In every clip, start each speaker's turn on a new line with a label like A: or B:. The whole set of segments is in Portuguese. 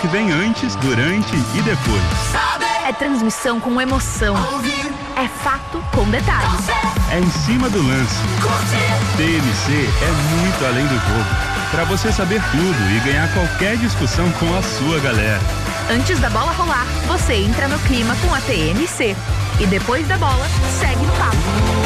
A: que vem antes, durante e depois.
B: É transmissão com emoção. É fato com detalhes.
A: É em cima do lance. TMC é muito além do jogo. Para você saber tudo e ganhar qualquer discussão com a sua galera.
B: Antes da bola rolar, você entra no clima com a TMC. E depois da bola, segue no papo.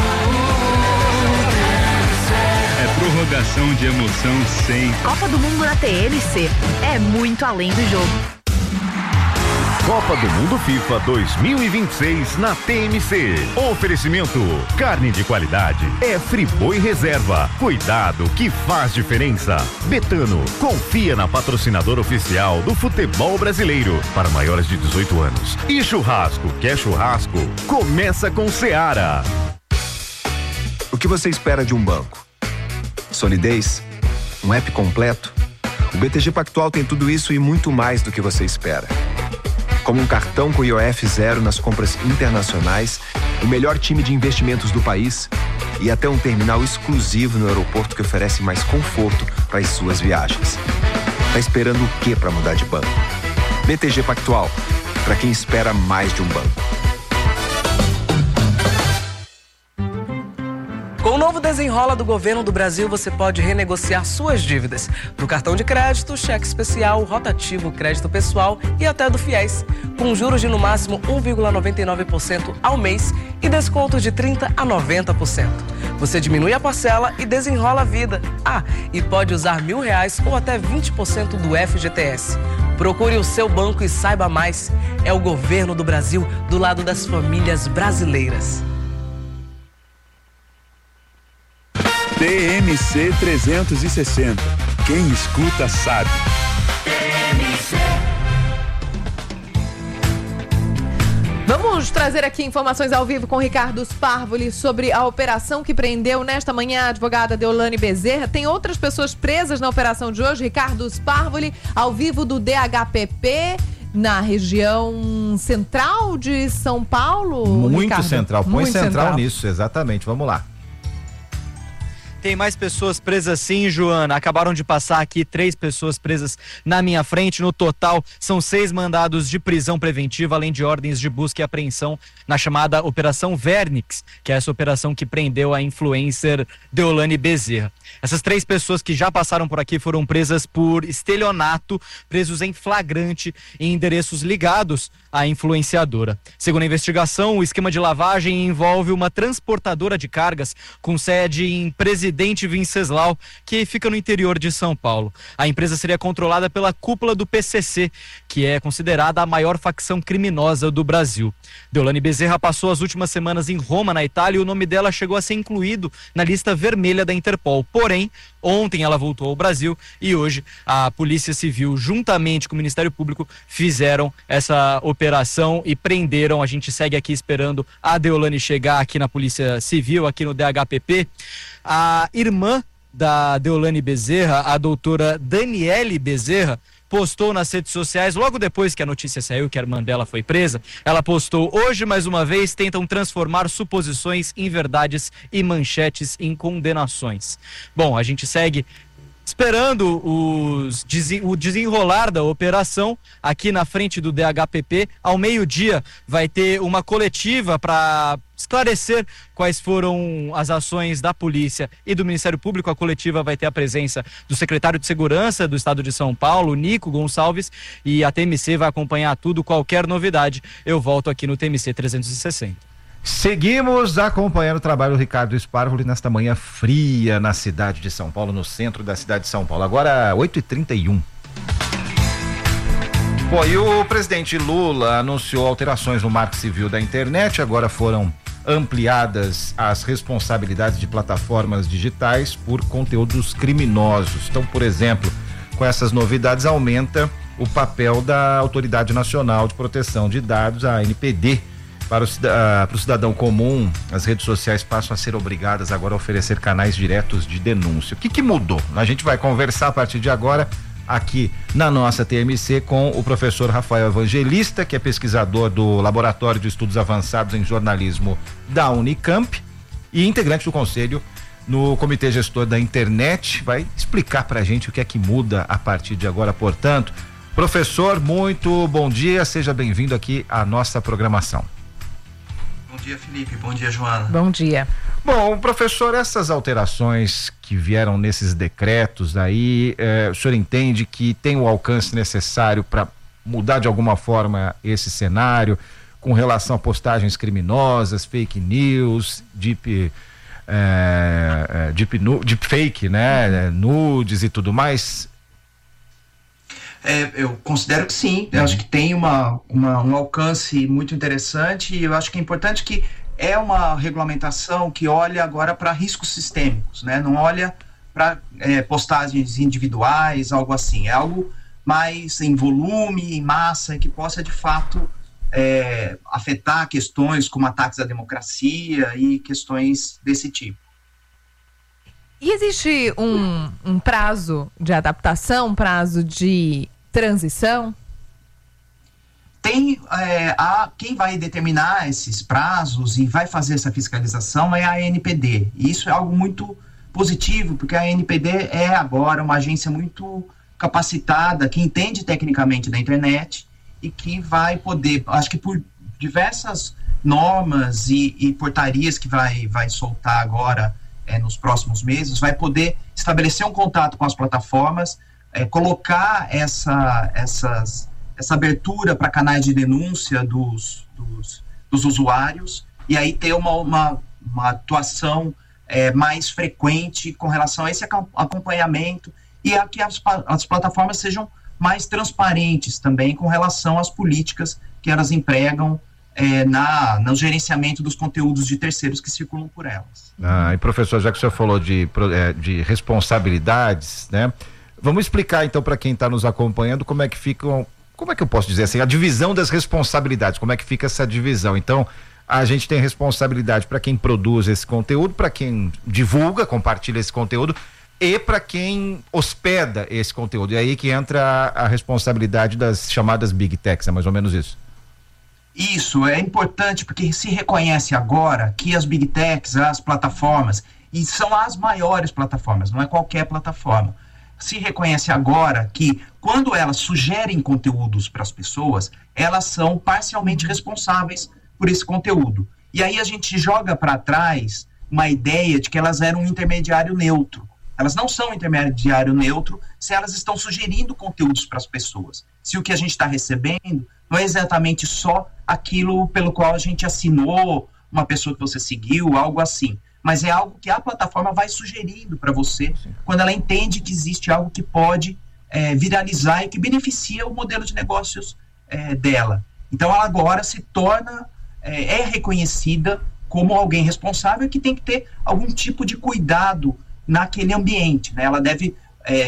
A: É prorrogação de emoção sem.
B: Copa do Mundo na TMC. É muito além do jogo.
C: Copa do Mundo FIFA 2026 na TMC. Oferecimento: carne de qualidade é Friboi Reserva. Cuidado que faz diferença. Betano, confia na patrocinadora oficial do futebol brasileiro para maiores de 18 anos. E churrasco, quer churrasco? Começa com Seara.
D: O que você espera de um banco? Solidez? Um app completo? O BTG Pactual tem tudo isso e muito mais do que você espera. Como um cartão com IOF zero nas compras internacionais, o melhor time de investimentos do país e até um terminal exclusivo no aeroporto que oferece mais conforto para as suas viagens. Tá esperando o quê para mudar de banco? BTG Pactual, para quem espera mais de um banco.
E: Com o novo Desenrola do Governo do Brasil, você pode renegociar suas dívidas para o cartão de crédito, cheque especial, rotativo, crédito pessoal e até do FIES, com juros de no máximo 1,99% ao mês e descontos de 30% a 90%. Você diminui a parcela e desenrola a vida. E pode usar R$1.000 ou até 20% do FGTS. Procure o seu banco e saiba mais. É o Governo do Brasil do lado das famílias brasileiras.
A: TMC 360. Quem escuta sabe.
F: Vamos trazer aqui informações ao vivo com Ricardo Sparvoli sobre a operação que prendeu nesta manhã a advogada Deolane Bezerra. Tem outras pessoas presas na operação de hoje. Ricardo Sparvoli, ao vivo do DHPP, na região central de São Paulo.
G: Muito
F: Ricardo?
G: central, põe
F: Muito
G: central nisso, exatamente. Vamos lá.
H: Tem mais pessoas presas sim, Joana. Acabaram de passar aqui 3 pessoas presas na minha frente. No total, são 6 mandados de prisão preventiva, além de ordens de busca e apreensão na chamada Operação Vernix, que é essa operação que prendeu a influencer Deolane Bezerra. Essas 3 pessoas que já passaram por aqui foram presas por estelionato, presos em flagrante em endereços ligados à influenciadora. Segundo a investigação, o esquema de lavagem envolve uma transportadora de cargas com sede em Presidente Venceslau, que fica no interior de São Paulo. A empresa seria controlada pela cúpula do PCC, que é considerada a maior facção criminosa do Brasil. Deolane Bezerra passou as últimas semanas em Roma, na Itália, e o nome dela chegou a ser incluído na lista vermelha da Interpol. Porém, ontem ela voltou ao Brasil e hoje a Polícia Civil, juntamente com o Ministério Público, fizeram essa operação e prenderam. A gente segue aqui esperando a Deolane chegar aqui na Polícia Civil, aqui no DHPP. A irmã da Deolane Bezerra, a doutora Daniele Bezerra, postou nas redes sociais, logo depois que a notícia saiu que a irmã dela foi presa, ela postou: hoje, mais uma vez, tentam transformar suposições em verdades e manchetes em condenações. Bom, a gente segue esperando o desenrolar da operação aqui na frente do DHPP. Ao meio-dia vai ter uma coletiva para esclarecer quais foram as ações da polícia e do Ministério Público. A coletiva vai ter a presença do secretário de Segurança do Estado de São Paulo, Nico Gonçalves, e a TMC vai acompanhar tudo. Qualquer novidade, eu volto aqui no TMC 360.
G: Seguimos acompanhando o trabalho do Ricardo Sparvoli nesta manhã fria na cidade de São Paulo, no centro da cidade de São Paulo. Agora 8h31. Bom, e o presidente Lula anunciou alterações no Marco Civil da internet. Agora foram ampliadas as responsabilidades de plataformas digitais por conteúdos criminosos. Então, por exemplo, com essas novidades aumenta o papel da Autoridade Nacional de Proteção de Dados, a ANPD. Para o cidadão comum, as redes sociais passam a ser obrigadas agora a oferecer canais diretos de denúncia. O que mudou? A gente vai conversar a partir de agora aqui na nossa TMC com o professor Rafael Evangelista, que é pesquisador do Laboratório de Estudos Avançados em Jornalismo da Unicamp e integrante do conselho no Comitê Gestor da Internet. Vai explicar pra gente o que é que muda a partir de agora. Portanto, Professor, muito bom dia, seja bem-vindo aqui à nossa programação.
I: Bom dia, Felipe, bom dia, Joana.
F: Bom dia.
G: Bom, professor, essas alterações que vieram nesses decretos aí, o senhor entende que tem o alcance necessário para mudar de alguma forma esse cenário com relação a postagens criminosas, fake news, deepfake, né, nudes e tudo mais?
I: Eu considero que sim, eu acho que tem um alcance muito interessante e eu acho que é importante que é uma regulamentação que olha agora para riscos sistêmicos, né? Não olha para postagens individuais, algo assim, é algo mais em volume, em massa, que possa de fato afetar questões como ataques à democracia e questões desse tipo.
F: E existe um prazo de adaptação, prazo de transição?
I: Tem quem vai determinar esses prazos e vai fazer essa fiscalização é a ANPD. E isso é algo muito positivo, porque a ANPD é agora uma agência muito capacitada, que entende tecnicamente da internet e que vai poder, acho que por diversas normas e portarias que vai soltar agora nos próximos meses, vai poder estabelecer um contato com as plataformas, colocar essa abertura para canais de denúncia dos usuários e aí ter uma atuação mais frequente com relação a esse acompanhamento e a que as plataformas sejam mais transparentes também com relação às políticas que elas empregam no gerenciamento dos conteúdos de terceiros que circulam por elas.
G: E professor, já que o senhor falou de responsabilidades, né? Vamos explicar então para quem está nos acompanhando como é que ficam, como é que eu posso dizer assim, a divisão das responsabilidades, como é que fica essa divisão. Então, a gente tem responsabilidade para quem produz esse conteúdo, para quem divulga, compartilha esse conteúdo e para quem hospeda esse conteúdo. E aí que entra a responsabilidade das chamadas Big Techs, é mais ou menos isso.
I: Isso, é importante porque se reconhece agora que as Big Techs, as plataformas, e são as maiores plataformas, não é qualquer plataforma, se reconhece agora que quando elas sugerem conteúdos para as pessoas, elas são parcialmente responsáveis por esse conteúdo. E aí a gente joga para trás uma ideia de que elas eram um intermediário neutro. Elas não são um intermediário neutro se elas estão sugerindo conteúdos para as pessoas. Se o que a gente está recebendo não é exatamente só aquilo pelo qual a gente assinou, uma pessoa que você seguiu, algo assim. Mas é algo que a plataforma vai sugerindo para você quando ela entende que existe algo que pode viralizar e que beneficia o modelo de negócios dela. Então ela agora se torna, é reconhecida como alguém responsável que tem que ter algum tipo de cuidado naquele ambiente, né? Ela deve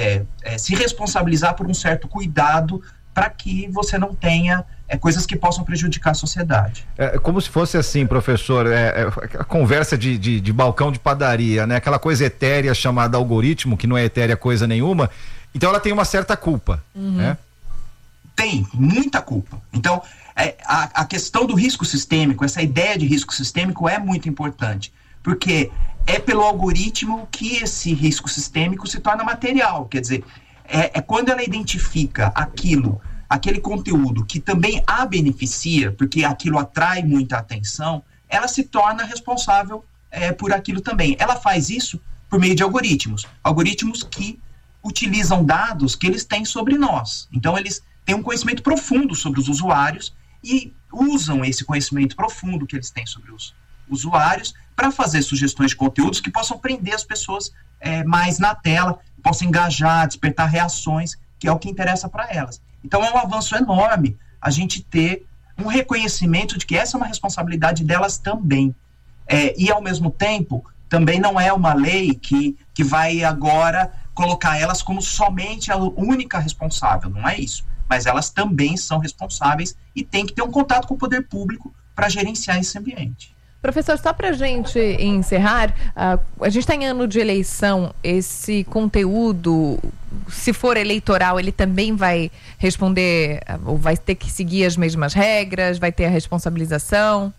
I: se responsabilizar por um certo cuidado para que você não tenha coisas que possam prejudicar a sociedade.
G: Como se fosse assim, professor, a conversa de balcão de padaria, né? Aquela coisa etérea chamada algoritmo, que não é etérea coisa nenhuma, então ela tem uma certa culpa, né?
I: Tem, muita culpa. Então, a questão do risco sistêmico, essa ideia de risco sistêmico é muito importante, porque é pelo algoritmo que esse risco sistêmico se torna material, quer dizer, quando ela identifica aquele conteúdo que também a beneficia, porque aquilo atrai muita atenção, ela se torna responsável por aquilo também. Ela faz isso por meio de algoritmos que utilizam dados que eles têm sobre nós. Então, eles têm um conhecimento profundo sobre os usuários e usam esse conhecimento profundo que eles têm sobre os usuários para fazer sugestões de conteúdos que possam prender as pessoas mais na tela, possam engajar, despertar reações, que é o que interessa para elas. Então é um avanço enorme a gente ter um reconhecimento de que essa é uma responsabilidade delas também. E ao mesmo tempo, também não é uma lei que vai agora colocar elas como somente a única responsável, não é isso. Mas elas também são responsáveis e tem que ter um contato com o poder público para gerenciar esse ambiente.
F: Professor, só para a gente encerrar, a gente está em ano de eleição, esse conteúdo, se for eleitoral, ele também vai responder, ou vai ter que seguir as mesmas regras, vai ter a responsabilização?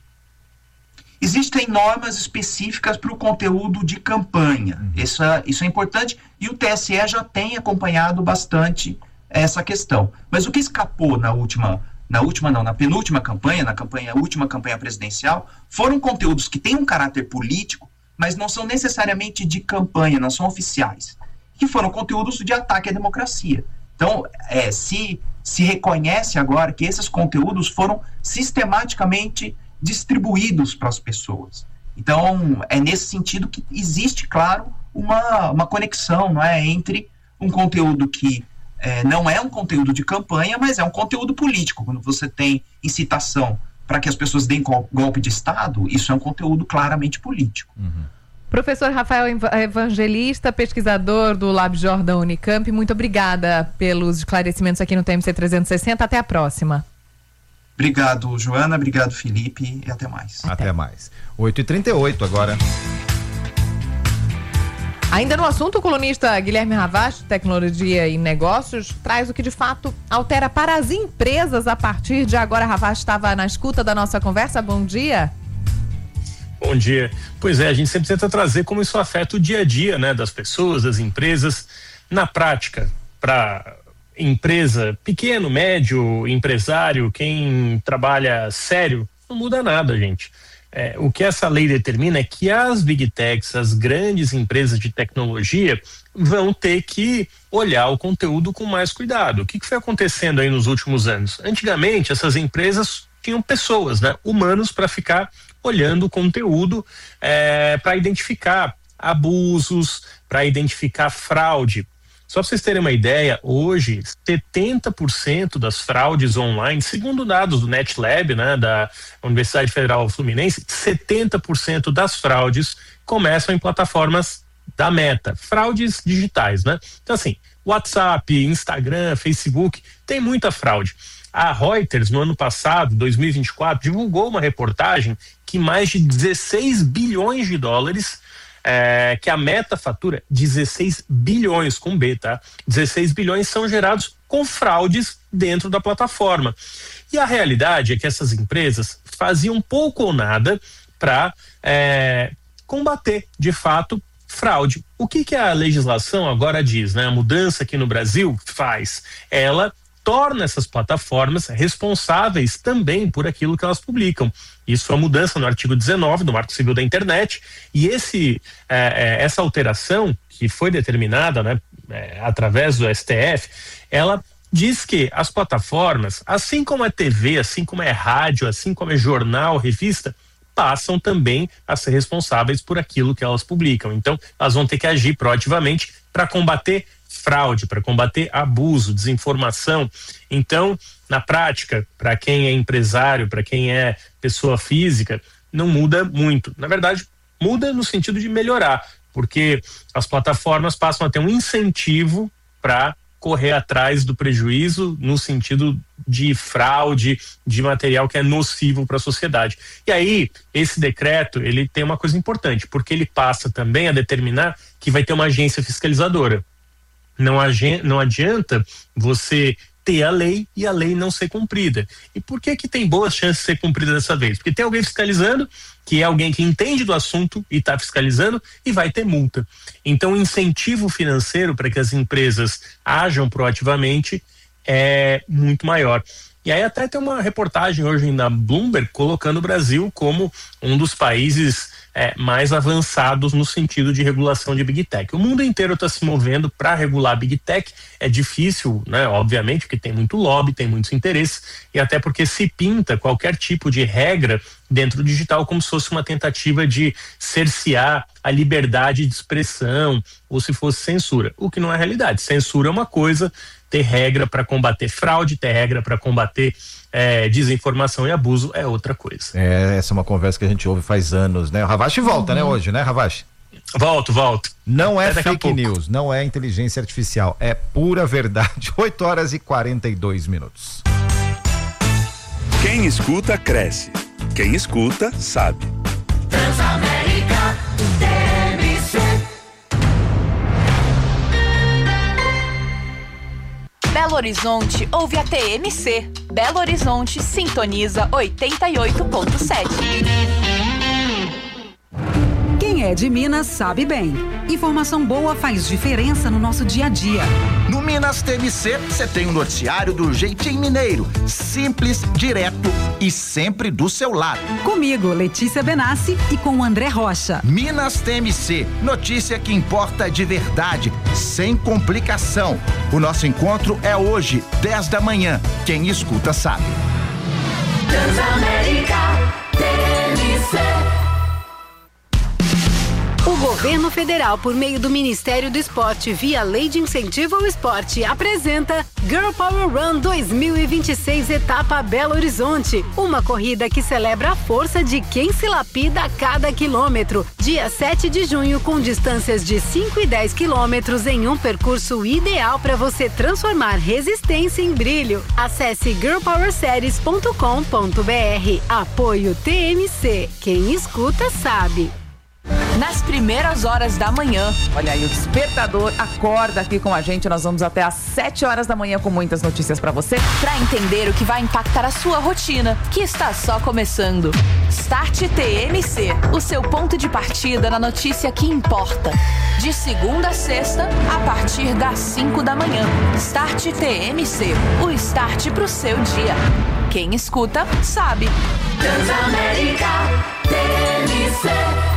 I: Existem normas específicas para o conteúdo de campanha, isso é importante, e o TSE já tem acompanhado bastante essa questão. Mas o que escapou na penúltima campanha, última campanha presidencial, foram conteúdos que têm um caráter político, mas não são necessariamente de campanha, não são oficiais, que foram conteúdos de ataque à democracia. Então, se reconhece agora que esses conteúdos foram sistematicamente distribuídos para as pessoas. Então, é nesse sentido que existe, claro, uma conexão, não é, entre um conteúdo que não é um conteúdo de campanha, mas é um conteúdo político. Quando você tem incitação para que as pessoas deem golpe de Estado, isso é um conteúdo claramente político.
F: Uhum. Professor Rafael Evangelista, pesquisador do LabJOR da Unicamp, muito obrigada pelos esclarecimentos aqui no TMC 360. Até a próxima.
I: Obrigado, Joana. Obrigado, Felipe. E até mais.
G: Até mais. 8h38 agora.
F: Ainda no assunto, o colunista Guilherme Ravache, Tecnologia e Negócios, traz o que de fato altera para as empresas a partir de agora. Ravache estava na escuta da nossa conversa. Bom dia.
J: Bom dia. Pois é, a gente sempre tenta trazer como isso afeta o dia a dia, né, das pessoas, das empresas. Na prática, para empresa pequeno, médio, empresário, quem trabalha sério, não muda nada, gente. O que essa lei determina é que as big techs, as grandes empresas de tecnologia, vão ter que olhar o conteúdo com mais cuidado. O que foi acontecendo aí nos últimos anos? Antigamente, essas empresas tinham pessoas, né, humanos, para ficar olhando o conteúdo, para identificar abusos, para identificar fraude. Só para vocês terem uma ideia, hoje 70% das fraudes online, segundo dados do NetLab, né, da Universidade Federal Fluminense, 70% das fraudes começam em plataformas da Meta, fraudes digitais, né? Então assim, WhatsApp, Instagram, Facebook, tem muita fraude. A Reuters, no ano passado, 2024, divulgou uma reportagem que mais de 16 bilhões de dólares, que a Meta fatura 16 bilhões com B, tá? 16 bilhões são gerados com fraudes dentro da plataforma. E a realidade é que essas empresas faziam pouco ou nada para combater, de fato, fraude. O que a legislação agora diz, né? A mudança aqui no Brasil faz, ela torna essas plataformas responsáveis também por aquilo que elas publicam. Isso é uma mudança no artigo 19 do Marco Civil da Internet, e essa alteração que foi determinada, né, através do STF, ela diz que as plataformas, assim como é TV, assim como é rádio, assim como é jornal, revista, passam também a ser responsáveis por aquilo que elas publicam. Então, elas vão ter que agir proativamente para combater fraude, para combater abuso, desinformação. Então, na prática, para quem é empresário, para quem é pessoa física, não muda muito. Na verdade, muda no sentido de melhorar, porque as plataformas passam a ter um incentivo para correr atrás do prejuízo no sentido de fraude, de material que é nocivo para a sociedade. E aí, esse decreto, ele tem uma coisa importante, porque ele passa também a determinar que vai ter uma agência fiscalizadora. Não adianta você ter a lei e a lei não ser cumprida. E por que tem boas chances de ser cumprida dessa vez? Porque tem alguém fiscalizando, que é alguém que entende do assunto e está fiscalizando, e vai ter multa. Então, o incentivo financeiro para que as empresas ajam proativamente é muito maior. E aí até tem uma reportagem hoje na Bloomberg colocando o Brasil como um dos países mais avançados no sentido de regulação de Big Tech. O mundo inteiro está se movendo para regular Big Tech. É difícil, né? Obviamente, porque tem muito lobby, tem muitos interesses, e até porque se pinta qualquer tipo de regra dentro do digital como se fosse uma tentativa de cercear a liberdade de expressão, ou se fosse censura, o que não é realidade. Censura é uma coisa, ter regra para combater fraude, ter regra para combater desinformação e abuso é outra coisa.
G: Essa é uma conversa que a gente ouve faz anos, né? O Ravache volta, né, hoje, né, Ravache?
J: Volto.
G: Não é fake news, não é inteligência artificial, é pura verdade. 8h42.
A: Quem escuta, cresce. Quem escuta, sabe.
K: Transamérica TMC.
B: Belo Horizonte ouve a TMC. Belo Horizonte sintoniza 88.7.
K: Quem
L: é de Minas sabe bem. Informação boa faz diferença no nosso dia a dia.
M: No Minas TMC, você tem um noticiário do jeitinho mineiro. Simples, direto e sempre do seu lado.
L: Comigo, Letícia Benassi, e com o André Rocha.
M: Minas TMC, notícia que importa de verdade, sem complicação. O nosso encontro é hoje, 10 da manhã. Quem escuta sabe.
K: Transamérica TMC.
N: O governo federal, por meio do Ministério do Esporte, via Lei de Incentivo ao Esporte, apresenta Girl Power Run 2026, etapa Belo Horizonte. Uma corrida que celebra a força de quem se lapida a cada quilômetro. Dia 7 de junho, com distâncias de 5 e 10 quilômetros em um percurso ideal para você transformar resistência em brilho. Acesse girlpowerseries.com.br. Apoio TMC. Quem escuta sabe.
O: Nas primeiras horas da manhã. Olha aí, o Despertador acorda aqui com a gente. Nós vamos até às 7 horas da manhã com muitas notícias pra você.
B: Pra entender o que vai impactar a sua rotina, que está só começando. Start TMC, o seu ponto de partida na notícia que importa. De segunda a sexta, a partir das 5 da manhã. Start TMC, o start pro seu dia. Quem escuta, sabe.
K: Transamérica TMC.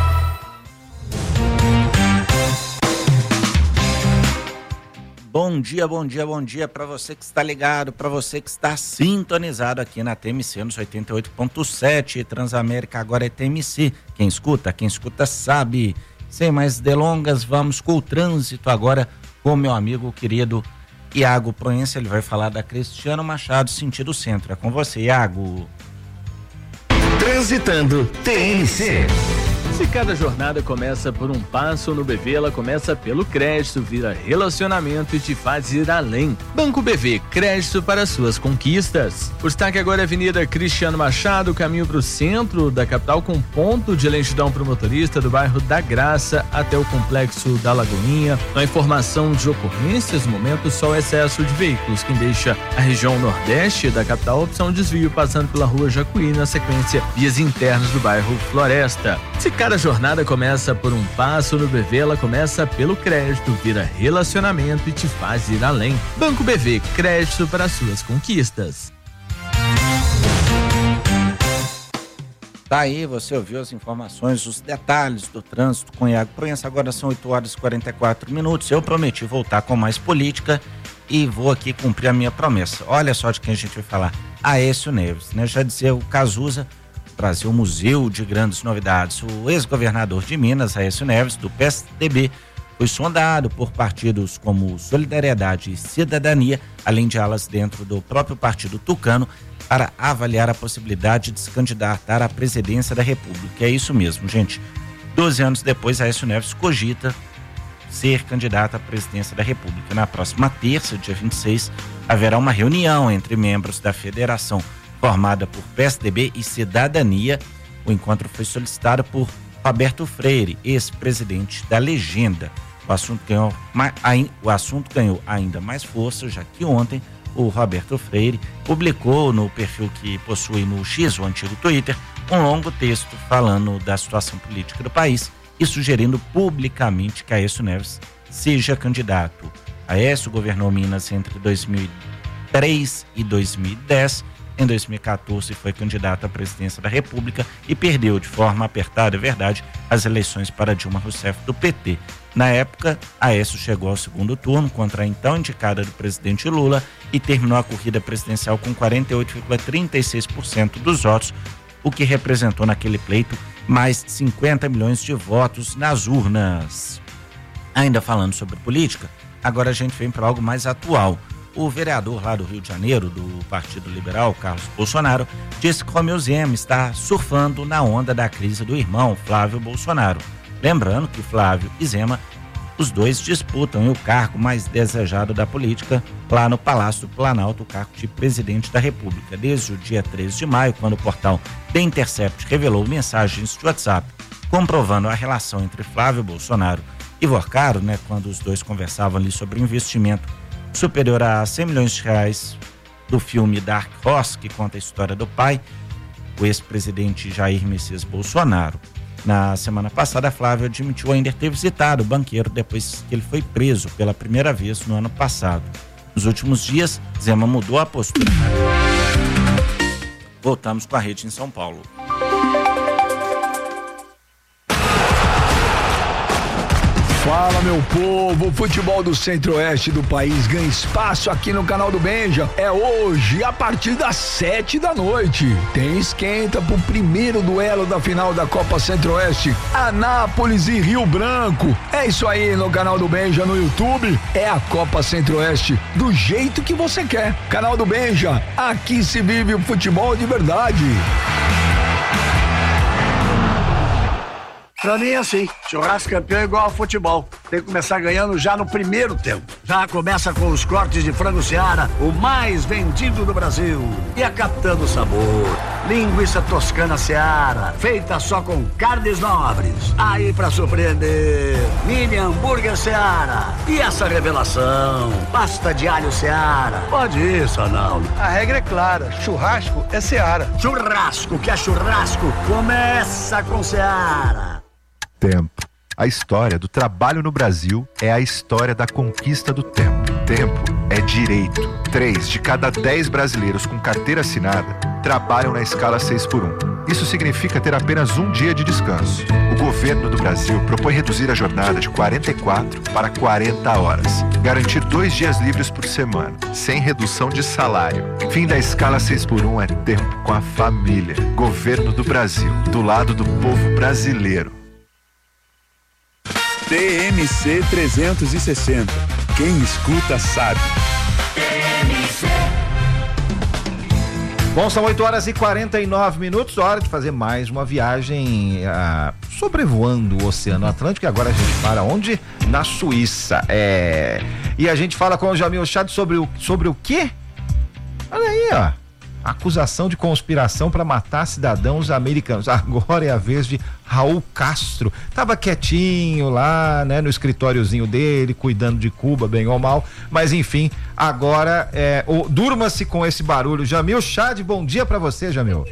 P: Bom dia para você que está ligado, para você que está sintonizado aqui na TMC nos 88.7. Transamérica agora é TMC. Quem escuta sabe. Sem mais delongas, vamos com o trânsito agora com meu amigo querido Iago Proença. Ele vai falar da Cristiano Machado, sentido centro. É com você, Iago.
C: Transitando TMC.
Q: Se cada jornada começa por um passo, no BV ela começa pelo crédito, vira relacionamento e te faz ir além. Banco BV, crédito para suas conquistas. O destaque agora é a Avenida Cristiano Machado, caminho para o centro da capital, com ponto de lentidão para o motorista do bairro da Graça até o complexo da Lagoinha. Na informação de ocorrências, no momento só excesso de veículos, quem deixa a região nordeste da capital, opção desvio passando pela rua Jacuí, na sequência vias internas do bairro Floresta. Se cada jornada começa por um passo, no BV ela começa pelo crédito, vira relacionamento e te faz ir além. Banco BV, crédito para suas conquistas.
P: Tá aí, você ouviu as informações, os detalhes do trânsito com Iago Proença. Agora são 8 horas e 44 minutos. Eu prometi voltar com mais política e vou aqui cumprir a minha promessa. Olha só de quem a gente vai falar. Aécio Neves, né? Já dizia o Cazuza, Brasil Museu de Grandes Novidades. O ex-governador de Minas, Aécio Neves, do PSDB, foi sondado por partidos como Solidariedade e Cidadania, além de alas dentro do próprio partido tucano, para avaliar a possibilidade de se candidatar à presidência da República. É isso mesmo, gente. 12 anos depois, Aécio Neves cogita ser candidato à presidência da República. Na próxima terça, dia 26, haverá uma reunião entre membros da federação formada por PSDB e Cidadania. O encontro foi solicitado por Roberto Freire, ex-presidente da Legenda. O assunto ganhou ainda mais força, já que ontem o Roberto Freire publicou no perfil que possui no X, o antigo Twitter, um longo texto falando da situação política do país e sugerindo publicamente que Aécio Neves seja candidato. Aécio governou Minas entre 2003 e 2010. Em 2014 foi candidato à presidência da República e perdeu de forma apertada, é verdade, as eleições para Dilma Rousseff do PT. Na época, Aécio chegou ao segundo turno contra a então indicada do presidente Lula e terminou a corrida presidencial com 48,36% dos votos, o que representou naquele pleito mais 50 milhões de votos nas urnas. Ainda falando sobre política, agora a gente vem para algo mais atual. O vereador lá do Rio de Janeiro, do Partido Liberal, Carlos Bolsonaro, disse que Romeu Zema está surfando na onda da crise do irmão Flávio Bolsonaro. Lembrando que Flávio e Zema, os dois disputam o cargo mais desejado da política lá no Palácio do Planalto, o cargo de presidente da República. Desde o dia 13 de maio, quando o portal The Intercept revelou mensagens de WhatsApp comprovando a relação entre Flávio Bolsonaro e Vorcaro, né, quando os dois conversavam ali sobre investimento superior a 100 milhões de reais do filme Dark Horse, que conta a história do pai, o ex-presidente Jair Messias Bolsonaro. Na semana passada, Flávio admitiu ainda ter visitado o banqueiro depois que ele foi preso pela primeira vez no ano passado. Nos últimos dias, Zema mudou a postura. Voltamos com a rede em São Paulo.
R: Fala, meu povo, o futebol do centro-oeste do país ganha espaço aqui no canal do Benja. É hoje, a partir das 7 da noite. Tem esquenta pro primeiro duelo da final da Copa Centro-Oeste, Anápolis e Rio Branco. É isso aí, no canal do Benja no YouTube, é a Copa Centro-Oeste do jeito que você quer. Canal do Benja, aqui se vive o futebol de verdade.
S: Pra mim é assim, churrasco campeão é igual ao futebol. Tem que começar ganhando já no primeiro tempo. Já começa com os cortes de frango Seara, o mais vendido do Brasil. E a captando sabor. Linguiça toscana Seara, feita só com carnes nobres. Aí pra surpreender, mini hambúrguer Seara. E essa revelação, pasta de alho Seara. Pode ir, Sonaldo.
T: A regra é clara, churrasco é Seara.
S: Churrasco que é churrasco, começa com Seara.
U: Tempo. A história do trabalho no Brasil é a história da conquista do tempo. Tempo é direito. 3 de cada 10 brasileiros com carteira assinada trabalham na escala 6x1. Isso significa ter apenas um dia de descanso. O governo do Brasil propõe reduzir a jornada de 44 para 40 horas. Garantir 2 dias livres por semana, sem redução de salário. Fim da escala 6x1 é tempo com a família. Governo do Brasil, do lado do povo brasileiro.
A: TMC 360. Quem escuta sabe.
G: Bom, são 8h49, hora de fazer mais uma viagem sobrevoando o Oceano Atlântico. E agora a gente para onde? Na Suíça. E a gente fala com o Jamil Chad sobre o quê? Olha aí, ó. Acusação de conspiração para matar cidadãos americanos. Agora é a vez de Raul Castro. Tava quietinho lá, né, no escritóriozinho dele, cuidando de Cuba, bem ou mal. Mas enfim, agora durma-se com esse barulho. Jamil Chad, bom dia para você, Jamil.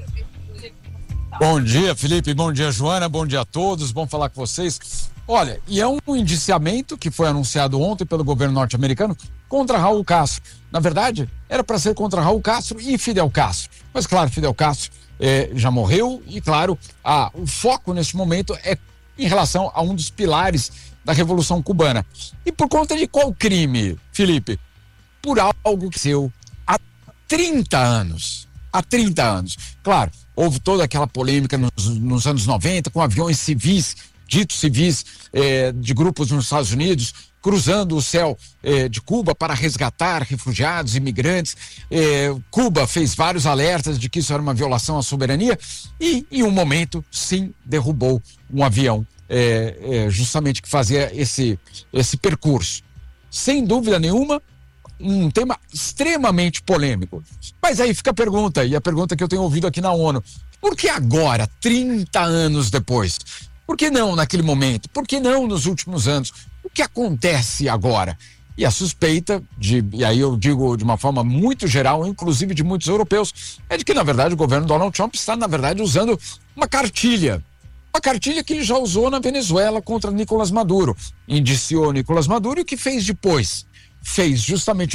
V: Bom dia, Felipe. Bom dia, Joana. Bom dia a todos. Bom falar com vocês. Olha, e é um indiciamento que foi anunciado ontem pelo governo norte-americano contra Raul Castro. Na verdade, era para ser contra Raul Castro e Fidel Castro. Mas, claro, Fidel Castro já morreu e, claro, o foco nesse momento é em relação a um dos pilares da Revolução Cubana. E por conta de qual crime, Felipe? Por algo que aconteceu há 30 anos. Há 30 anos. Claro, houve toda aquela polêmica nos anos 90 com aviões civis, ditos civis, de grupos nos Estados Unidos, cruzando o céu de Cuba para resgatar refugiados, imigrantes. Cuba fez vários alertas de que isso era uma violação à soberania e, em um momento, sim, derrubou um avião justamente que fazia esse percurso. Sem dúvida nenhuma, um tema extremamente polêmico. Mas aí fica a pergunta, e a pergunta que eu tenho ouvido aqui na ONU: por que agora, 30 anos depois? Por que não naquele momento? Por que não nos últimos anos? O que acontece agora? E a suspeita, e aí eu digo de uma forma muito geral, inclusive de muitos europeus, é de que, na verdade, o governo Donald Trump está, na verdade, usando uma cartilha. Uma cartilha que ele já usou na Venezuela contra Nicolás Maduro. Indiciou Nicolás Maduro e o que fez depois? Fez justamente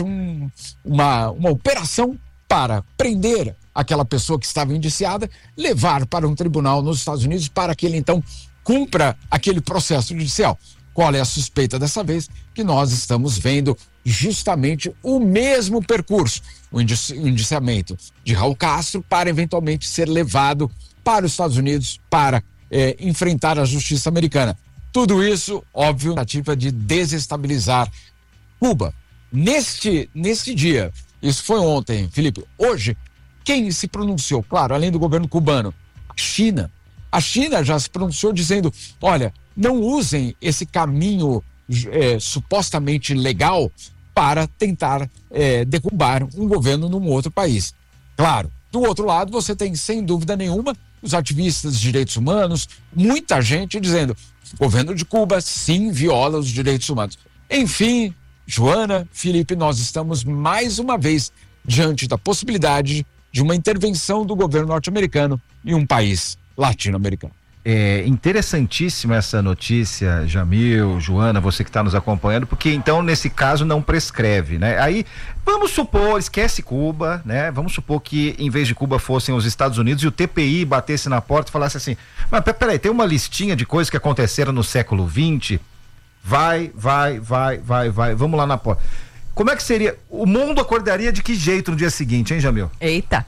V: uma operação para prender aquela pessoa que estava indiciada, levar para um tribunal nos Estados Unidos para que ele, então, cumpra aquele processo judicial. Qual é a suspeita dessa vez? Que nós estamos vendo justamente o mesmo percurso, o indiciamento de Raul Castro para eventualmente ser levado para os Estados Unidos para enfrentar a justiça americana. Tudo isso, óbvio, tentativa de desestabilizar Cuba. Neste dia, isso foi ontem, Felipe, hoje, quem se pronunciou? Claro, além do governo cubano, a China. A China já se pronunciou dizendo: olha, não usem esse caminho supostamente legal para tentar derrubar um governo num outro país. Claro, do outro lado você tem, sem dúvida nenhuma, os ativistas de direitos humanos, muita gente dizendo: o governo de Cuba sim viola os direitos humanos. Enfim, Joana, Felipe, nós estamos mais uma vez diante da possibilidade de uma intervenção do governo norte-americano em um país latino-americano.
G: É interessantíssima essa notícia, Jamil, Joana, você que está nos acompanhando, porque então nesse caso não prescreve, né? Aí vamos supor, esquece Cuba, né? Vamos supor que em vez de Cuba fossem os Estados Unidos e o TPI batesse na porta e falasse assim, mas peraí, tem uma listinha de coisas que aconteceram no século XX, vai, vamos lá na porta. Como é que seria? O mundo acordaria de que jeito no dia seguinte, hein, Jamil?
F: Eita.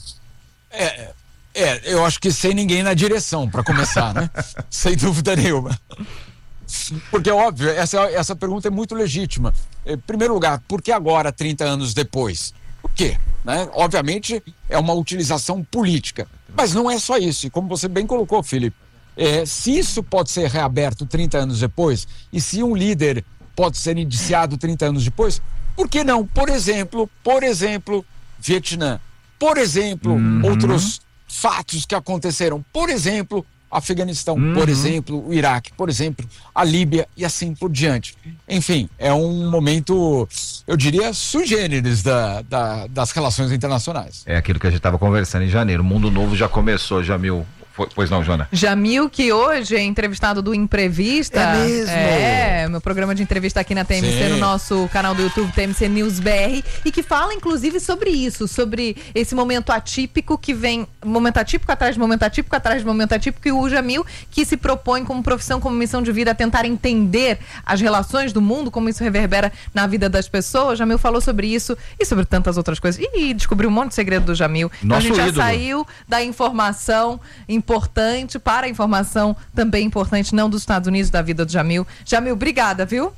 V: Eu acho que sem ninguém na direção, para começar, né? Sem dúvida nenhuma. Porque, óbvio, essa pergunta é muito legítima. Em primeiro lugar, por que agora, 30 anos depois? Por quê? Né? Obviamente, é uma utilização política. Mas não é só isso. E como você bem colocou, Felipe, se isso pode ser reaberto 30 anos depois, e se um líder pode ser indiciado 30 anos depois, por que não? Por exemplo, Vietnã. Por exemplo, outros fatos que aconteceram, por exemplo, Afeganistão, por exemplo, o Iraque, por exemplo, a Líbia e assim por diante. Enfim, é um momento, eu diria, sui generis das relações internacionais.
G: É aquilo que a gente estava conversando em janeiro. O mundo novo já começou, Jamil. Pois não, Joana?
F: Jamil, que hoje é entrevistado do Imprevista.
G: É mesmo?
F: Meu programa de entrevista aqui na TMC,
G: Sim.
F: no nosso canal do YouTube, TMC News BR, e que fala, inclusive, sobre isso, sobre esse momento atípico que vem, momento atípico atrás de momento atípico, atrás de momento atípico, e o Jamil, que se propõe como profissão, como missão de vida, a tentar entender as relações do mundo, como isso reverbera na vida das pessoas. Jamil falou sobre isso e sobre tantas outras coisas. E descobriu um monte de segredo do Jamil. Então, a gente já saiu da informação importante para a informação também importante, não dos Estados Unidos, da vida do Jamil. Jamil, obrigada, viu?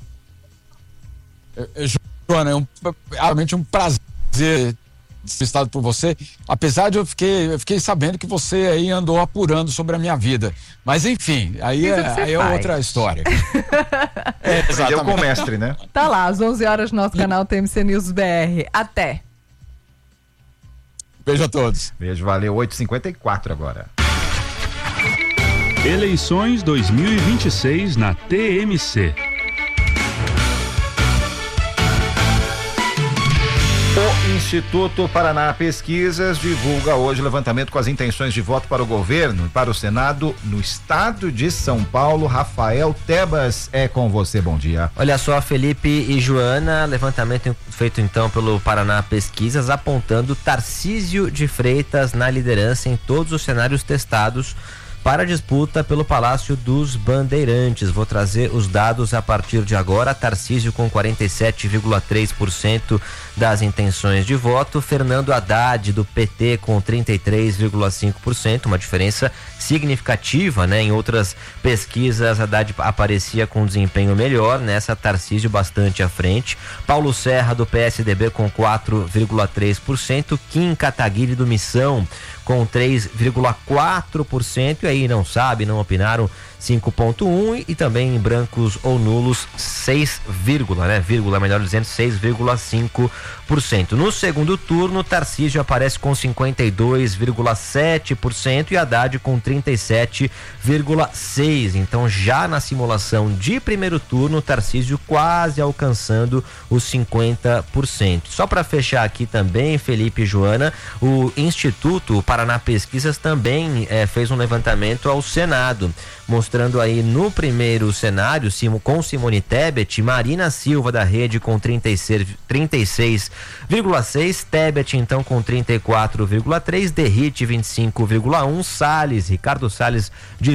V: Joana, é realmente um prazer ser entrevistado por você, apesar de eu fiquei sabendo que você aí andou apurando sobre a minha vida, mas enfim, aí é outra história.
G: Aprendeu com o mestre, né?
F: Tá lá, às 11 horas no nosso canal TMC News BR. Até.
V: Beijo a todos.
G: Beijo, valeu. 8h54 agora.
A: Eleições 2026 na TMC.
G: O Instituto Paraná Pesquisas divulga hoje o levantamento com as intenções de voto para o governo e para o Senado no estado de São Paulo. Rafael Tebas, é com você, bom dia.
D: Olha só, Felipe e Joana, levantamento feito então pelo Paraná Pesquisas, apontando Tarcísio de Freitas na liderança em todos os cenários testados para a disputa pelo Palácio dos Bandeirantes. Vou trazer os dados a partir de agora. Tarcísio com 47,3% das intenções de voto, Fernando Haddad do PT com 33,5%, uma diferença significativa, né? Em outras pesquisas, Haddad aparecia com desempenho melhor, nessa Tarcísio bastante à frente. Paulo Serra do PSDB com 4,3%, Kim Kataguiri do Missão com 3,4%, e aí não opinaram 5,1%, e também em brancos ou nulos 6,5%. No segundo turno, Tarcísio aparece com 52,7% e Haddad com 37,6%. Então, já na simulação de primeiro turno, Tarcísio quase alcançando os 50%. Só para fechar aqui também, Felipe e Joana, o Instituto Paraná Pesquisas também fez um levantamento ao Senado, mostrando aí no primeiro cenário, com Simone Tebet, Marina Silva da Rede com 36,6%, Tebet então com 34,3%, Derrite 25,1%, Ricardo Salles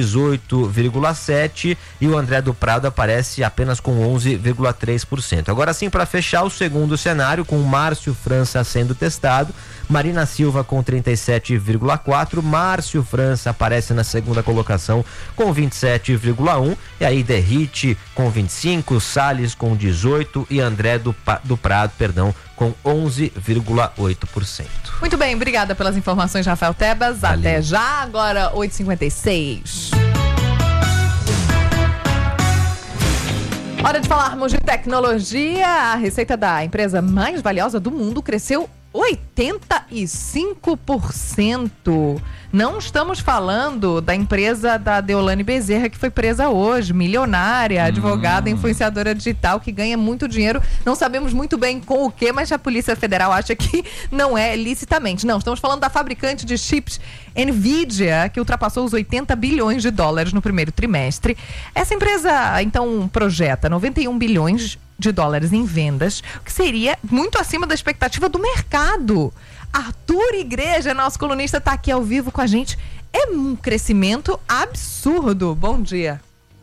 D: 18,7% e o André do Prado aparece apenas com 11,3%. Agora sim, para fechar o segundo cenário, com Márcio França sendo testado, Marina Silva com 37,4%, Márcio França aparece na segunda colocação com 27,1%, e aí Derrite com 25%, Salles com 18% e André do Prado, com 11,8%.
F: Muito bem, obrigada pelas informações, Rafael Tebas.
D: Valeu.
F: Até já, agora 8h56. Hora de falarmos de tecnologia. A receita da empresa mais valiosa do mundo cresceu 85%. Não estamos falando da empresa da Deolane Bezerra, que foi presa hoje, milionária, advogada, influenciadora digital, que ganha muito dinheiro. Não sabemos muito bem com o que, mas a Polícia Federal acha que não é licitamente. Não, estamos falando da fabricante de chips Nvidia, que ultrapassou os 80 bilhões de dólares no primeiro trimestre. Essa empresa, então, projeta 91 bilhões de dólares em vendas, o que seria muito acima da expectativa do mercado. Arthur Igreja, nosso colunista, está aqui ao vivo com a gente. É um crescimento absurdo. Bom dia.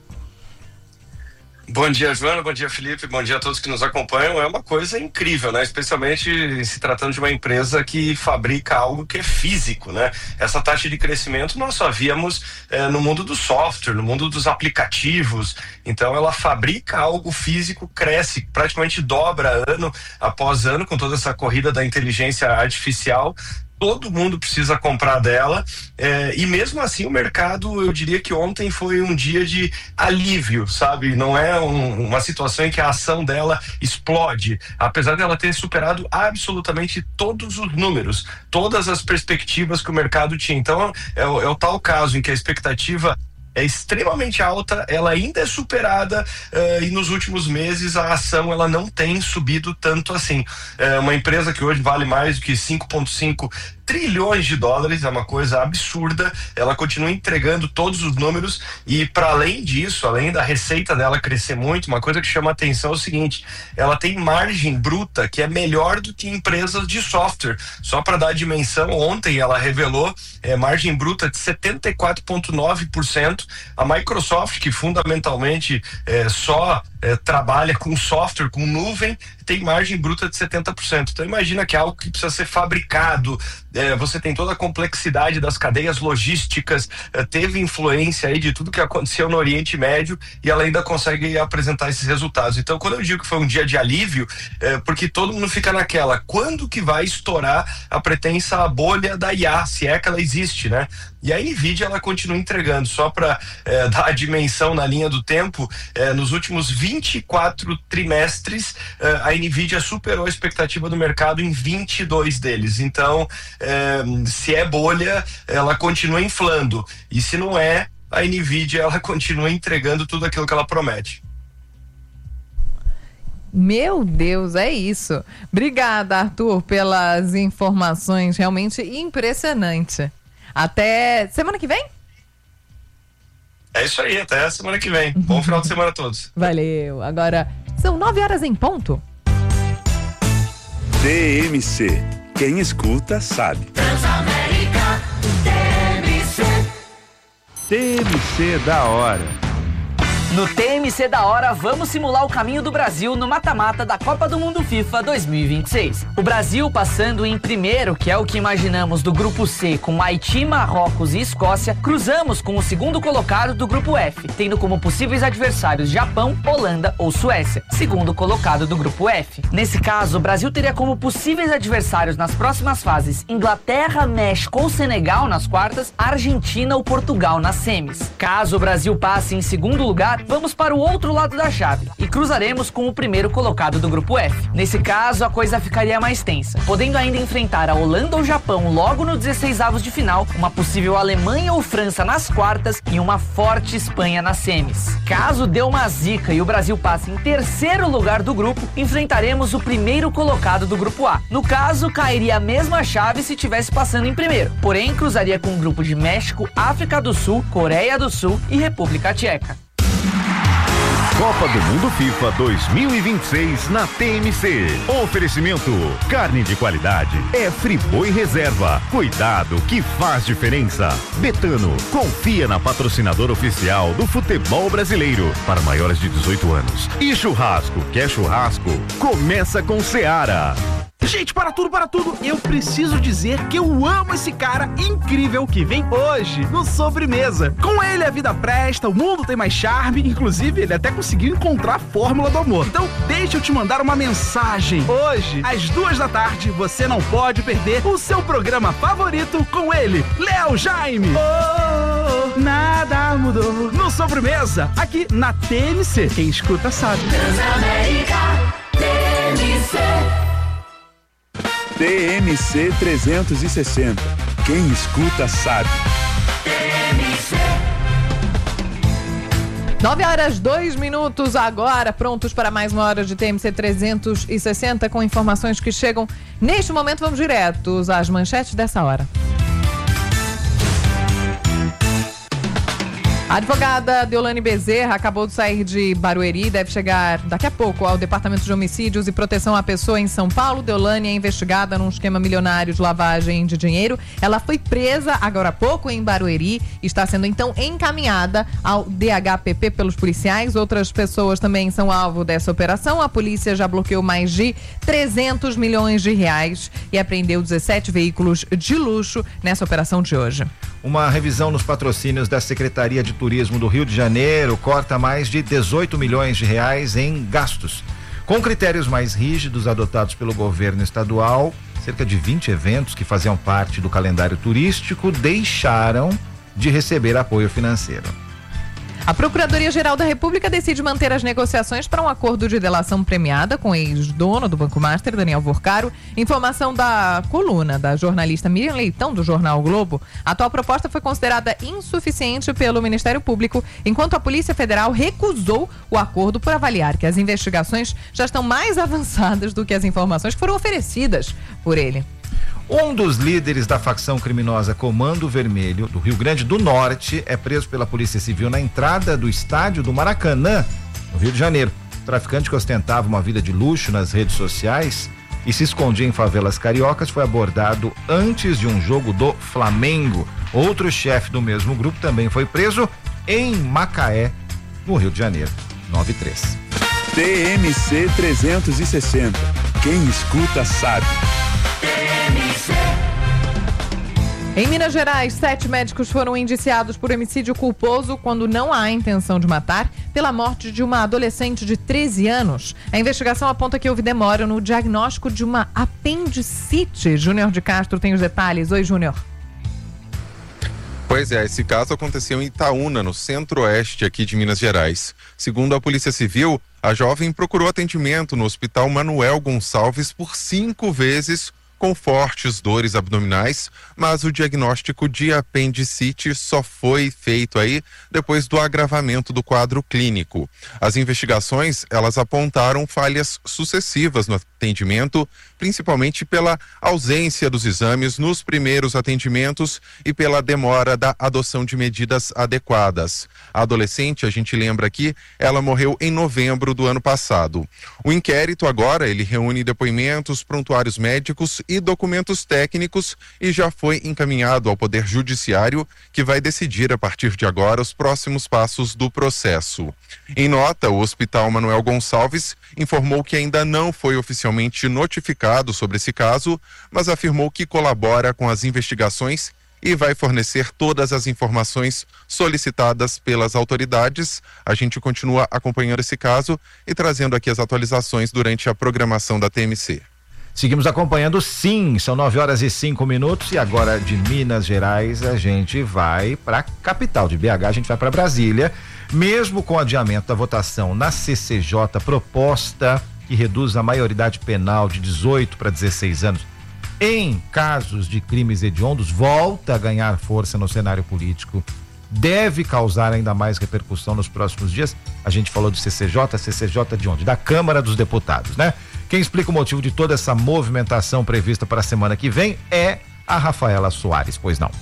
E: Bom dia, Joana, bom dia, Felipe, bom dia a todos que nos acompanham. É uma coisa incrível, né? Especialmente se tratando de uma empresa que fabrica algo que é físico, né? Essa taxa de crescimento nós só víamos no mundo do software, no mundo dos aplicativos. Então ela fabrica algo físico, cresce, praticamente dobra ano após ano com toda essa corrida da inteligência artificial. Todo mundo precisa comprar dela, e mesmo assim o mercado, eu diria que ontem foi um dia de alívio, sabe? Não é uma situação em que a ação dela explode, apesar dela ter superado absolutamente todos os números, todas as perspectivas que o mercado tinha. Então é o tal caso em que a expectativa é extremamente alta, ela ainda é superada, e nos últimos meses a ação ela não tem subido tanto assim. É uma empresa que hoje vale mais do que 5,5 trilhões de dólares, é uma coisa absurda. Ela continua entregando todos os números e, para além disso, além da receita dela crescer muito, uma coisa que chama a atenção é o seguinte: ela tem margem bruta que é melhor do que empresas de software. Só para dar a dimensão, ontem ela revelou margem bruta de 74,9%. A Microsoft, que fundamentalmente só trabalha com software, com nuvem, tem margem bruta de 70%. Então imagina que é algo que precisa ser fabricado, você tem toda a complexidade das cadeias logísticas, teve influência aí de tudo que aconteceu no Oriente Médio, e ela ainda consegue apresentar esses resultados. Então quando eu digo que foi um dia de alívio, porque todo mundo fica naquela, quando que vai estourar a pretensa bolha da IA, se é que ela existe, né? E a Nvidia, ela continua entregando. Só para dar a dimensão na linha do tempo, nos últimos 24 trimestres, a Nvidia superou a expectativa do mercado em 22 deles. Então, se é bolha, ela continua inflando. E se não é, a Nvidia, ela continua entregando tudo aquilo que ela promete.
F: Meu Deus, é isso. Obrigada, Arthur, pelas informações. Realmente impressionante. Até semana que vem?
E: É isso aí, até semana que vem. Bom final de semana a todos.
F: Valeu. Agora, são 9h em ponto.
A: TMC. Quem escuta sabe.
K: Transamérica,
A: TMC da hora.
H: No TMC da hora, vamos simular o caminho do Brasil no mata-mata da Copa do Mundo FIFA 2026. O Brasil passando em primeiro, que é o que imaginamos, do grupo C, com Haiti, Marrocos e Escócia, cruzamos com o segundo colocado do grupo F, tendo como possíveis adversários Japão, Holanda ou Suécia, segundo colocado do grupo F. Nesse caso, o Brasil teria como possíveis adversários nas próximas fases Inglaterra, México ou Senegal nas quartas, Argentina ou Portugal nas semis. Caso o Brasil passe em segundo lugar, vamos para o outro lado da chave e cruzaremos com o primeiro colocado do grupo F. Nesse caso, a coisa ficaria mais tensa, podendo ainda enfrentar a Holanda ou Japão logo no 16avos de final, uma possível Alemanha ou França nas quartas e uma forte Espanha nas semis. Caso dê uma zica e o Brasil passe em terceiro lugar do grupo, enfrentaremos o primeiro colocado do grupo A. No caso, cairia a mesma chave se tivesse passando em primeiro, porém cruzaria com um grupo de México, África do Sul, Coreia do Sul e República Tcheca.
C: Copa do Mundo FIFA 2026 na TMC. Oferecimento: carne de qualidade é Friboi Reserva. Cuidado que faz diferença. Betano, confia na patrocinadora oficial do futebol brasileiro para maiores de 18 anos. E churrasco, quer churrasco? Começa com Seara.
W: Gente, para tudo, eu preciso dizer que eu amo esse cara incrível que vem hoje no Sobremesa. Com ele a vida presta, o mundo tem mais charme, inclusive ele até conseguiu encontrar a fórmula do amor. Então deixa eu te mandar uma mensagem. Hoje, às 14h, você não pode perder o seu programa favorito com ele, Léo Jaime. Oh, nada mudou no Sobremesa, aqui na TMC. Quem escuta sabe.
K: Transamérica, TMC.
A: TMC 360. Quem escuta sabe.
F: 9h02 agora, prontos para mais uma hora de TMC 360 com informações que chegam neste momento. Vamos diretos às manchetes dessa hora. A advogada Deolane Bezerra acabou de sair de Barueri e deve chegar daqui a pouco ao Departamento de Homicídios e Proteção à Pessoa em São Paulo. Deolane é investigada num esquema milionário de lavagem de dinheiro. Ela foi presa agora há pouco em Barueri e está sendo então encaminhada ao DHPP pelos policiais. Outras pessoas também são alvo dessa operação. A polícia já bloqueou mais de 300 milhões de reais e apreendeu 17 veículos de luxo nessa operação de hoje.
G: Uma revisão nos patrocínios da Secretaria de Turismo do Rio de Janeiro corta mais de 18 milhões de reais em gastos. Com critérios mais rígidos adotados pelo governo estadual, cerca de 20 eventos que faziam parte do calendário turístico deixaram de receber apoio financeiro.
F: A Procuradoria-Geral da República decide manter as negociações para um acordo de delação premiada com o ex-dono do Banco Master, Daniel Vorcaro. Informação da coluna da jornalista Miriam Leitão, do jornal o Globo. A atual proposta foi considerada insuficiente pelo Ministério Público, enquanto a Polícia Federal recusou o acordo por avaliar que as investigações já estão mais avançadas do que as informações que foram oferecidas por ele.
G: Um dos líderes da facção criminosa Comando Vermelho, do Rio Grande do Norte, é preso pela Polícia Civil na entrada do estádio do Maracanã, no Rio de Janeiro. O traficante, que ostentava uma vida de luxo nas redes sociais e se escondia em favelas cariocas, foi abordado antes de um jogo do Flamengo. Outro chefe do mesmo grupo também foi preso em Macaé, no Rio de Janeiro. 9-3.
A: TMC 360. Quem escuta sabe.
F: Em Minas Gerais, 7 médicos foram indiciados por homicídio culposo quando não há intenção de matar pela morte de uma adolescente de 13 anos. A investigação aponta que houve demora no diagnóstico de uma apendicite. Júnior de Castro tem os detalhes. Oi, Júnior.
I: Pois é, esse caso aconteceu em Itaúna, no centro-oeste aqui de Minas Gerais. Segundo a Polícia Civil, a jovem procurou atendimento no Hospital Manuel Gonçalves por 5 vezes com fortes dores abdominais, mas o diagnóstico de apendicite só foi feito aí depois do agravamento do quadro clínico. As investigações, elas apontaram falhas sucessivas no atendimento, principalmente pela ausência dos exames nos primeiros atendimentos e pela demora da adoção de medidas adequadas. A adolescente, a gente lembra aqui, ela morreu em novembro do ano passado. O inquérito agora, ele reúne depoimentos, prontuários médicos e documentos técnicos e já foi encaminhado ao Poder Judiciário, que vai decidir a partir de agora os próximos passos do processo. Em nota, o Hospital Manuel Gonçalves informou que ainda não foi oficialmente notificado sobre esse caso, mas afirmou que colabora com as investigações e vai fornecer todas as informações solicitadas pelas autoridades. A gente continua acompanhando esse caso e trazendo aqui as atualizações durante a programação da TMC.
G: Seguimos acompanhando, sim, são 9h05 e agora de Minas Gerais a gente vai para a capital de BH, a gente vai para Brasília, mesmo com o adiamento da votação na CCJ, proposta que reduz a maioridade penal de 18 para 16 anos em casos de crimes hediondos, volta a ganhar força no cenário político, deve causar ainda mais repercussão nos próximos dias. A gente falou de CCJ de onde? Da Câmara dos Deputados, né? Quem explica o motivo de toda essa movimentação prevista para a semana que vem é a Rafaela Soares, pois não?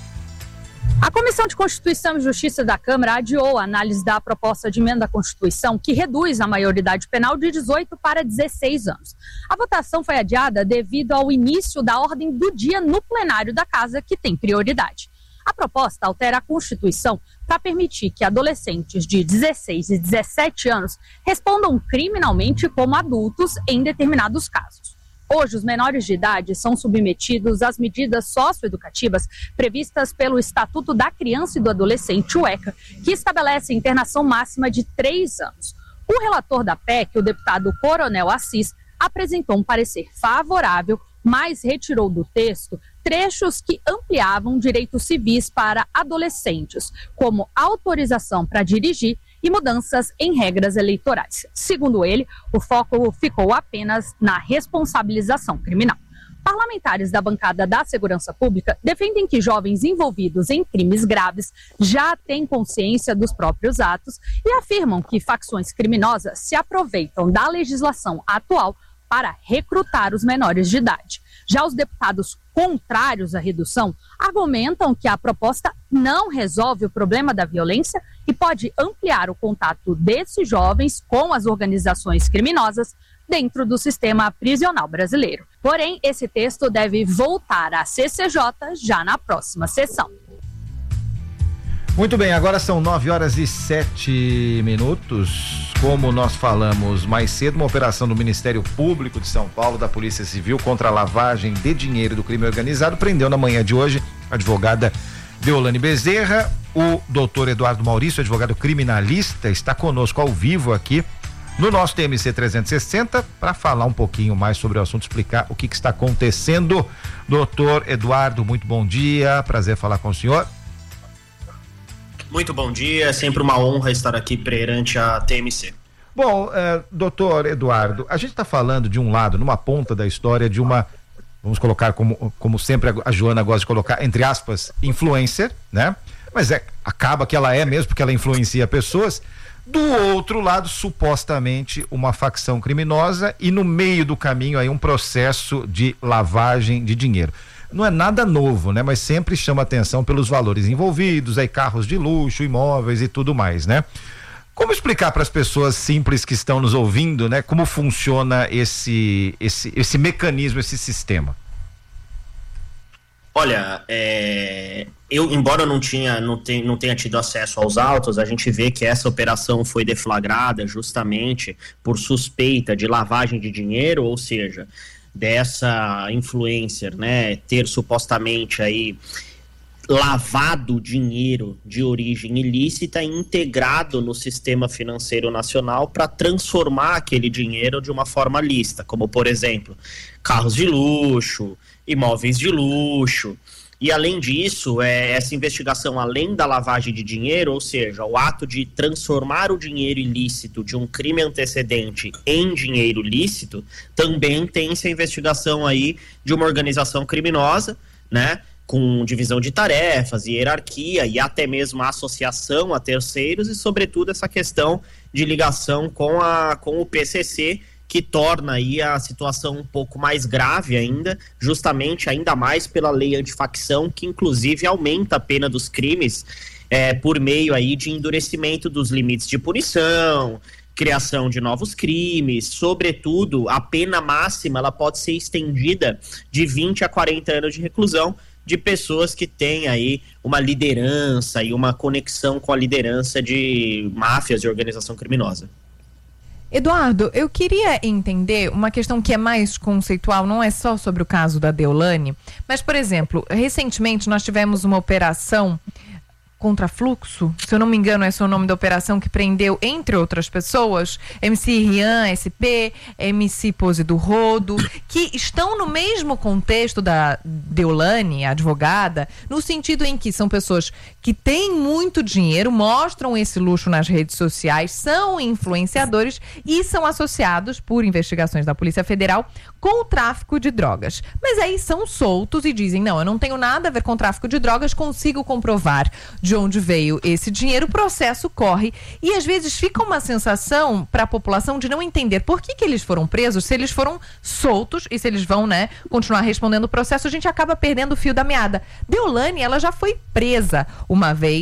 J: A Comissão de Constituição e Justiça da Câmara adiou a análise da proposta de emenda à Constituição que reduz a maioridade penal de 18 para 16 anos. A votação foi adiada devido ao início da ordem do dia no plenário da Casa, que tem prioridade. A proposta altera a Constituição para permitir que adolescentes de 16 e 17 anos respondam criminalmente como adultos em determinados casos. Hoje, os menores de idade são submetidos às medidas socioeducativas previstas pelo Estatuto da Criança e do Adolescente, o ECA, que estabelece a internação máxima de 3 anos. O relator da PEC, o deputado Coronel Assis, apresentou um parecer favorável, mas retirou do texto trechos que ampliavam direitos civis para adolescentes, como autorização para dirigir e mudanças em regras eleitorais. Segundo ele, o foco ficou apenas na responsabilização criminal. Parlamentares da bancada da Segurança Pública defendem que jovens envolvidos em crimes graves já têm consciência dos próprios atos e afirmam que facções criminosas se aproveitam da legislação atual para recrutar os menores de idade. Já os deputados contrários à redução argumentam que a proposta não resolve o problema da violência e pode ampliar o contato desses jovens com as organizações criminosas dentro do sistema prisional brasileiro. Porém, esse texto deve voltar à CCJ já na próxima sessão.
G: Muito bem, agora são 9h07. Como nós falamos mais cedo, uma operação do Ministério Público de São Paulo, da Polícia Civil, contra a lavagem de dinheiro do crime organizado, prendeu na manhã de hoje a advogada Deolane Bezerra. O doutor Eduardo Maurício, advogado criminalista, está conosco ao vivo aqui no nosso TMC 360 para falar um pouquinho mais sobre o assunto, explicar o que está acontecendo. Doutor Eduardo, muito bom dia, prazer falar com o senhor.
L: Muito bom dia, é sempre uma honra estar aqui perante a TMC.
G: Bom, doutor Eduardo, a gente está falando de um lado, numa ponta da história, de uma, vamos colocar como sempre a Joana gosta de colocar, entre aspas, influencer, né? Mas acaba que ela é mesmo, porque ela influencia pessoas. Do outro lado, supostamente, uma facção criminosa e no meio do caminho aí um processo de lavagem de dinheiro. Não é nada novo, né? Mas sempre chama atenção pelos valores envolvidos, aí carros de luxo, imóveis e tudo mais, né? Como explicar para as pessoas simples que estão nos ouvindo, né? Como funciona esse mecanismo, esse sistema?
L: Olha, embora eu não tenha tido acesso aos autos, a gente vê que essa operação foi deflagrada justamente por suspeita de lavagem de dinheiro, ou seja, dessa influencer, né, ter supostamente aí lavado dinheiro de origem ilícita e integrado no sistema financeiro nacional para transformar aquele dinheiro de uma forma lícita, como por exemplo, carros de luxo, imóveis de luxo. E além disso, essa investigação, além da lavagem de dinheiro, ou seja, o ato de transformar o dinheiro ilícito de um crime antecedente em dinheiro lícito, também tem essa investigação aí de uma organização criminosa, né, com divisão de tarefas, hierarquia e até mesmo a associação a terceiros e, sobretudo, essa questão de ligação com o PCC, que torna aí a situação um pouco mais grave ainda, justamente ainda mais pela lei antifacção, que inclusive aumenta a pena dos crimes por meio aí de endurecimento dos limites de punição, criação de novos crimes, sobretudo a pena máxima ela pode ser estendida de 20 a 40 anos de reclusão de pessoas que têm aí uma liderança e uma conexão com a liderança de máfias e organização criminosa.
F: Eduardo, eu queria entender uma questão que é mais conceitual, não é só sobre o caso da Deolane, mas, por exemplo, recentemente nós tivemos uma operação Contrafluxo, se eu não me engano esse é o nome da operação, que prendeu, entre outras pessoas, MC Rian, SP, MC Pose do Rodo, que estão no mesmo contexto da Deolane, a advogada, no sentido em que são pessoas que têm muito dinheiro, mostram esse luxo nas redes sociais, são influenciadores e são associados, por investigações da Polícia Federal, com o tráfico de drogas. Mas aí são soltos e dizem, não, eu não tenho nada a ver com tráfico de drogas, consigo comprovar de onde veio esse dinheiro, o processo corre e às vezes fica uma sensação para a população de não entender por que eles foram presos, se eles foram soltos e se eles vão, né, continuar respondendo o processo, a gente acaba perdendo o fio da meada. Deolane, ela já foi presa uma vez